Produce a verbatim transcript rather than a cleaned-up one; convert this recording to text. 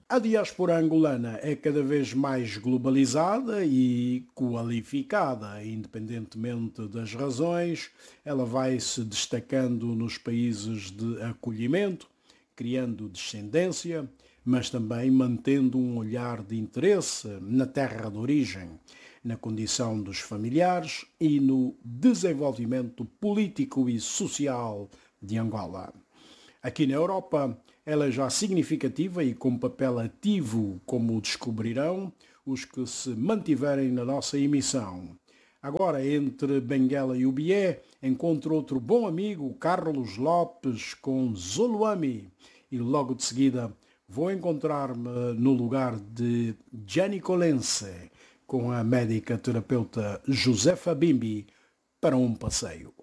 A diáspora angolana é cada vez mais globalizada e qualificada, independentemente das razões, ela vai se destacando nos países de acolhimento, criando descendência, mas também mantendo um olhar de interesse na terra de origem, na condição dos familiares e no desenvolvimento político e social de Angola. Aqui na Europa, ela é já significativa e com papel ativo, como descobrirão os que se mantiverem na nossa emissão. Agora, entre Benguela e Ubié, encontro outro bom amigo, Carlos Lopes, com Zoluami. E logo de seguida vou encontrar-me no lugar de Gianni Colense, com a médica terapeuta Josefa Bimbi, para um passeio.